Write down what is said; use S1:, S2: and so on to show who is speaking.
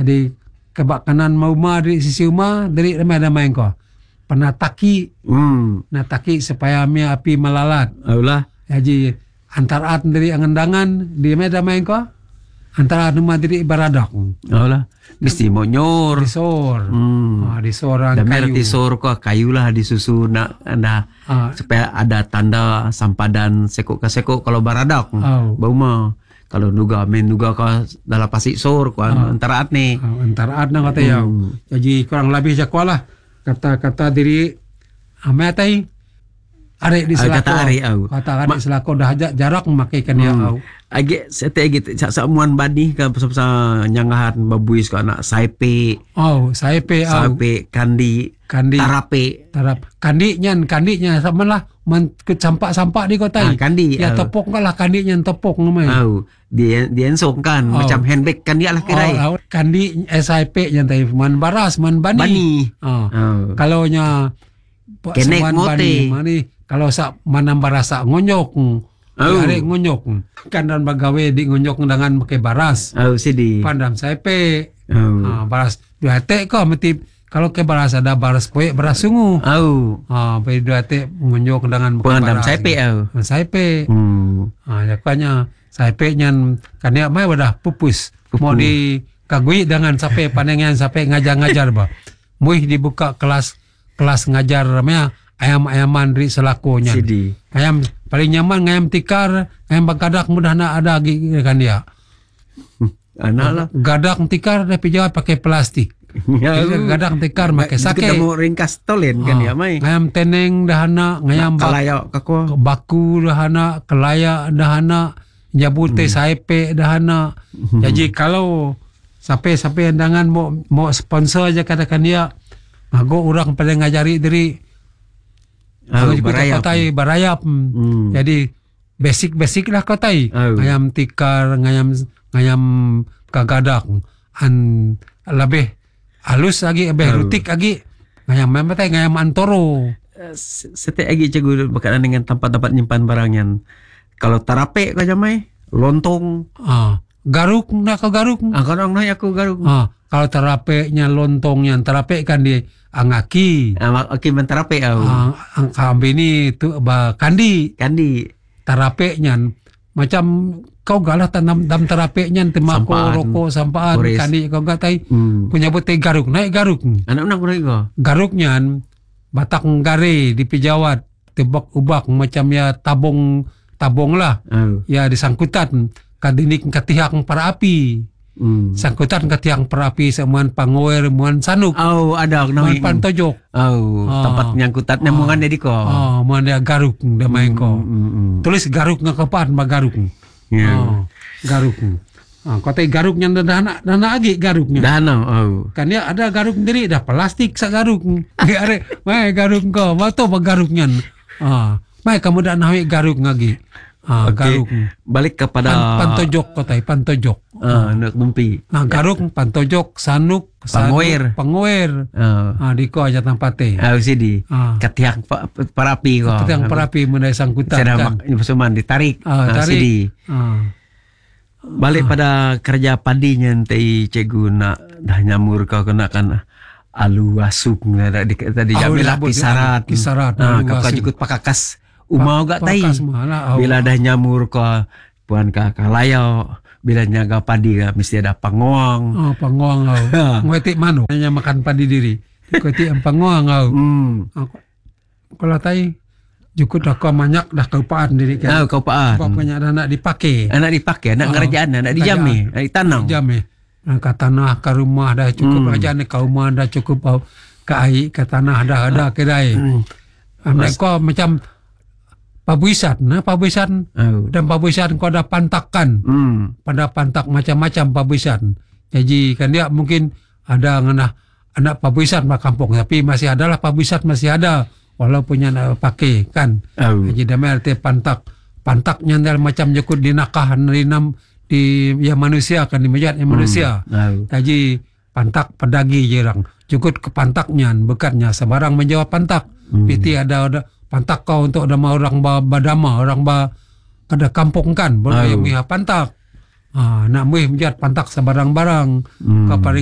S1: Jadi kebak kanan rumah dari sisi rumah dari damai ko. Pernah taki supaya api melalat.
S2: Aulah.
S1: Jadi antara dari angendangan di damai ko. Antara rumah dari baradak.
S2: Aulah. Mesti mau nyor.
S1: Disor. Disor
S2: kayu.
S1: disor
S2: ko kayu lah disusu supaya ada tanda sampadan sekok ke sekok kalau baradak. Bau mah. Kalau nuga ka dalam pasik sor ko antara nih.
S1: Antara na kata ya. Jadi kurang lebih jakwalah kata diri amatai are di selako. Kata are di selako dah jarak memakaikan ya au.
S2: Agi sete gitu samuan bani ka pasal nyangahan babuis ko anak saipe.
S1: Saipe
S2: kandi tarape.
S1: Kandinya sama lah sampak di kota.
S2: Kandi.
S1: Ya tepok lah kandinya tepok namanya.
S2: Dia ensong kan macam handbag kan dia lah kerai.
S1: Kandi SIP yang tadi man baras man bani. Kalau nya
S2: kenek mote.
S1: Kalau sak manam barasa ngonyok. Are ngonyok. Kan dan bagawe di ngonyok dengan pakai baras.
S2: Sidi.
S1: Pandam SIP. Baras dua tek kok mesti kalau ke baras ada baras poe baras sungu. Pai dua tek ngonyok dengan pakai baras.
S2: Pandam
S1: SIP. Jakanya SIP nyan kan ya mai wadah pupus. Mau di kagui dengan sampai panengan sampai ngajar ba. Muih dibuka kelas ngajar namanya ayam-ayaman di selakonya. Ayam paling nyaman ayam tikar, ayam bagadak mudah nak ada kan dia.
S2: Anak lah.
S1: Gadak tikar tapi jawab pakai plastik. Gadak tikar pakai sake.
S2: Kita mau ringkas tolen kan ya mai.
S1: Ayam teneng dahana, ayam
S2: kalaya kako.
S1: Baku dahana, kelaya dahana. Jabute saipe dahana. Jadi kalau sampai undangan mau sponsor aja katakan dia, mago orang pada ngajari diri barayap. Jadi basic lah kotai. Ngayam tikar, ngayam kagadak lebih halus lagi, lebih rutik lagi. Ngayam antoro.
S2: Setiap lagi cikgu berkaitan dengan tempat-tempat nyimpan barangnya. Kalau tarape kau jamai lontong.
S1: Garuk nak kau garuk.
S2: Kadang nak aku garuk.
S1: Kalau tarape nya lontongnya tarape kan di angaki.
S2: Angaki mentarape au.
S1: Angkambe ni tu kandi. Tarape nya macam kau galah tanam dam tarape nya temako rokok sampaan kandi kau gatai punya bote garuk naik garuk.
S2: Anak-anak ko.
S1: Garuk nya batak gare di pijawat tebak ubak macam ya tabung lah. Ya disangkutan kadinik katihak para api. Sangkutan katihak para api semuan pangoer muan sanuk.
S2: Ada
S1: muan pantojok.
S2: Tempat nyangkutan nemungan jadi ko.
S1: Muan dia garuk damai ko. Tulis garuk ngakapan ba garuk. Garuk. Kota garuknya dana agi garuknya. Kan dia ada garuk sendiri dah plastik sa garuk. Mai garuk ko, wato ba garuknya. Mai kamu dah nawi garuk ngagi. Garuk.
S2: Balik kepada
S1: pantojok kotai pantojok.
S2: Nak bumpi.
S1: Garuk pantojok sanuk pangoer. Di ko aja tempate.
S2: Sidi. Katiak parapi ko.
S1: Katiak parapi menai sangkutan kan.
S2: Suman ditarik. Sidi. Balik pada kerja padinya tei cikgu nak dah nyamur kau kena kan alu asuk tadi jamil kisarat. Kau jukut pakakas umau gak tai. Bila dah nyamur kau puan kalaya bila nyaga padi mesti ada pangoang. Pangoang
S1: Ngwetik manu hanya makan padi diri. Ngwetik pangoang Kalau tai jukut dah kau banyak dah kaupaan diri kan.
S2: Kaupaan.
S1: Pokoknya ada nak dipakai.
S2: Anak kerajaan, anak dijami, anak ditanam.
S1: Ke tanah ke rumah dah cukup aja ni ke rumah dah cukup ke air ke tanah dah ada kedai. Mereka macam pabuisan dan pabuisan kau ada pantakan. Pada pantak macam-macam pabuisan. Jadi kan dia mungkin ada anak pabuisan mak kampung tapi masih adalah pabuisan masih ada. Walaupun yang pakai kan. Jadi damai arti pantaknya macam jukut dinakahan di ya manusia kan di majat yang manusia. Jadi pantak pedagi jerang. Jukut ke pantaknya bekatnya sebarang menjawab pantak. Piti ada pantak kau untuk ada orang badama orang kada kampung kan boleh yang pantak. Nak muih menjat pantak sebarang-barang.